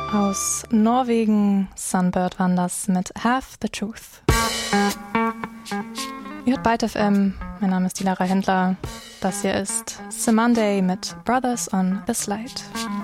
Aus Norwegen, Sunbird waren das mit Half the Truth. Ihr hört Byte FM, mein Name ist die Lara Händler. Das hier ist Simonday mit Brothers on the Slide.